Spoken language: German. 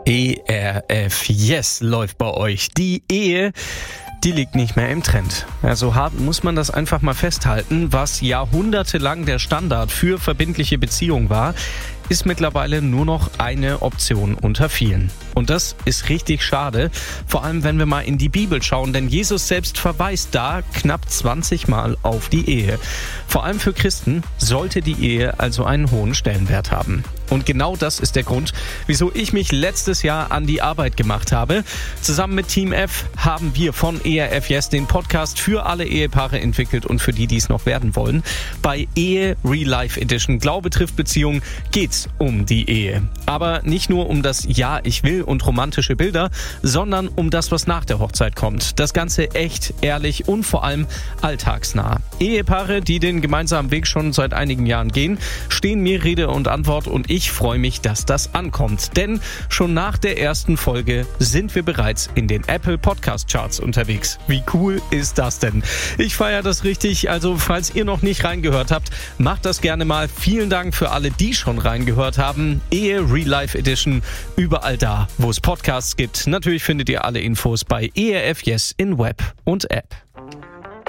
ERF Yes läuft bei euch. Die Ehe, die liegt nicht mehr im Trend. Ja, so hart muss man das einfach mal festhalten. Was jahrhundertelang der Standard für verbindliche Beziehungen war, ist mittlerweile nur noch eine Option unter vielen. Und das ist richtig schade, vor allem wenn wir mal in die Bibel schauen, denn Jesus selbst verweist da knapp 20 Mal auf die Ehe. Vor allem für Christen sollte die Ehe also einen hohen Stellenwert haben. Und genau das ist der Grund, wieso ich mich letztes Jahr an die Arbeit gemacht habe. Zusammen mit Team F haben wir von ERF Yes den Podcast für alle Ehepaare entwickelt und für die, die es noch werden wollen. Bei Ehe Real Life Edition Glaube trifft Beziehung geht's um die Ehe. Aber nicht nur um das Ja, ich will und romantische Bilder, sondern um das, was nach der Hochzeit kommt. Das Ganze echt, ehrlich und vor allem alltagsnah. Ehepaare, die den gemeinsamen Weg schon seit einigen Jahren gehen, stehen mir Rede und Antwort und ich freue mich, dass das ankommt. Denn schon nach der ersten Folge sind wir bereits in den Apple Podcast Charts unterwegs. Wie cool ist das denn? Ich feiere das richtig, also falls ihr noch nicht reingehört habt, macht das gerne mal. Vielen Dank für alle, die schon reingehört haben. Ehe Real Life Edition, überall da, wo es Podcasts gibt. Natürlich findet ihr alle Infos bei ERF Yes in Web und App.